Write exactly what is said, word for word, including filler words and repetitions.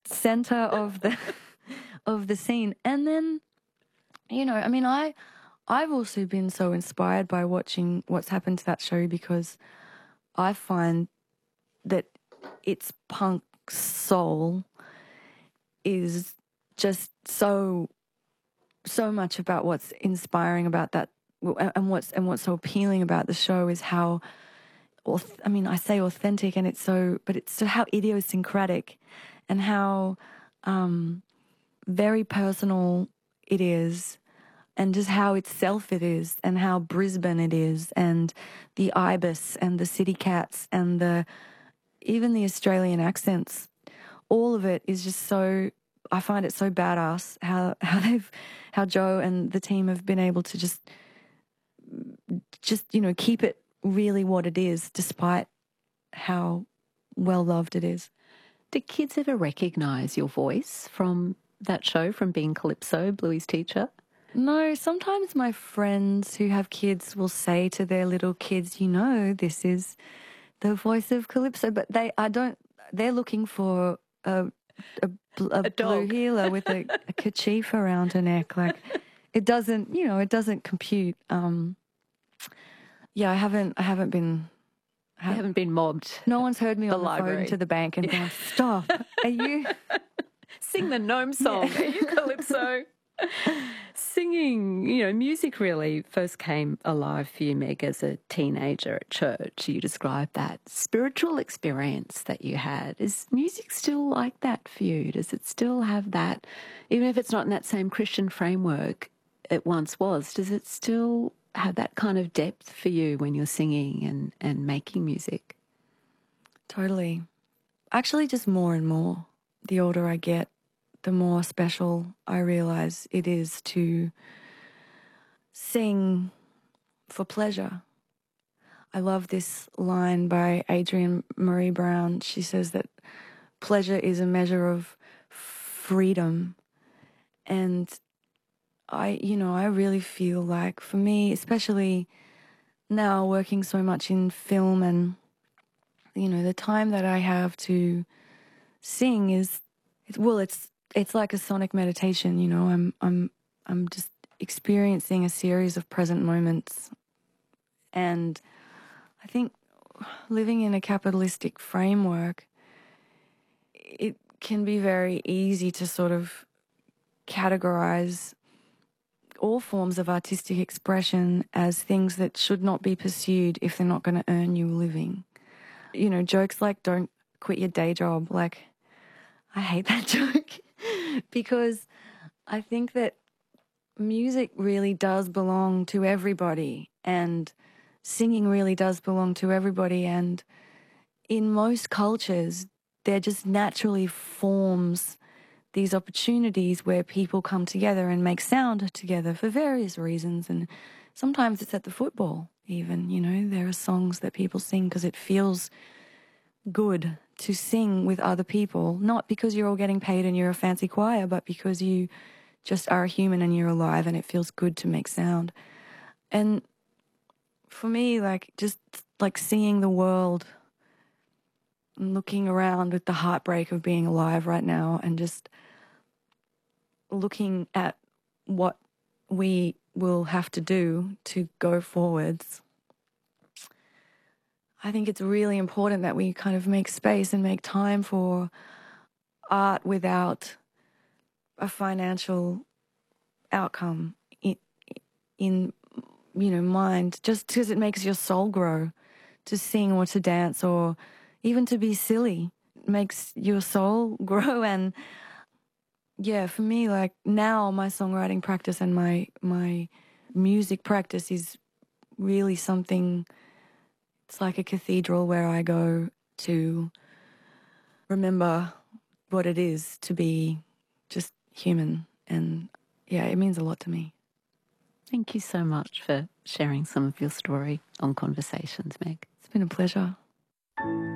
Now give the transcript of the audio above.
center of the of the scene. And then, you know, I mean, I I've also been so inspired by watching what's happened to that show, because I find that its punk soul is just so so much about what's inspiring about that, and what's and what's so appealing about the show is how, I mean, I say authentic, and it's so, but it's so how idiosyncratic, and how um, very personal it is, and just how itself it is, and how Brisbane it is, and the Ibis and the City Cats and the even the Australian accents. All of it is just so, I find it so badass how how they've how Joe and the team have been able to just just you know keep it really what it is, despite how well loved it is. Did kids ever recognise your voice from that show, from being Calypso, Bluey's teacher? No, sometimes my friends who have kids will say to their little kids, you know, this is the voice of Calypso, but they, I don't, they're looking for a, a, a, A blue dog. heeler with a, a kerchief around her neck. Like, it doesn't, you know, it doesn't compute. Um, yeah, I haven't, I haven't been... You haven't been mobbed. No one's heard me the on the library. phone to the bank and gone, stop, are you... Sing the gnome song. Yeah. Are you Calypso? Singing, you know, music really first came alive for you, Meg, as a teenager at church. You described that spiritual experience that you had. Is music still like that for you? Does it still have that, even if it's not in that same Christian framework it once was, does it still have that kind of depth for you when you're singing and, and making music? Totally. Actually, just more and more. The older I get, the more special I realise it is to sing for pleasure. I love this line by Adrienne Marie Brown. She says that pleasure is a measure of freedom. And I, you know, I really feel like, for me, especially now working so much in film, and, you know, the time that I have to sing is, well, it's it's like a sonic meditation, you know. I'm I'm I'm just experiencing a series of present moments. And I think living in a capitalistic framework, it can be very easy to sort of categorize all forms of artistic expression as things that should not be pursued if they're not going to earn you a living. You know, jokes like don't quit your day job, like, I hate that joke because I think that music really does belong to everybody, and singing really does belong to everybody, and in most cultures there just naturally forms these opportunities where people come together and make sound together for various reasons. And sometimes it's at the football even, you know, there are songs that people sing because it feels good to sing with other people, not because you're all getting paid and you're a fancy choir, but because you just are a human and you're alive and it feels good to make sound. And for me, like, just like seeing the world and looking around with the heartbreak of being alive right now, and just looking at what we will have to do to go forwards, I think it's really important that we kind of make space and make time for art without a financial outcome in, in you know, mind, just because it makes your soul grow. To sing or to dance or even to be silly makes your soul grow. And yeah, for me, like, now my songwriting practice and my my music practice is really something, it's like a cathedral where I go to remember what it is to be just human. And yeah, it means a lot to me. Thank you so much for sharing some of your story on Conversations, Meg. It's been a pleasure.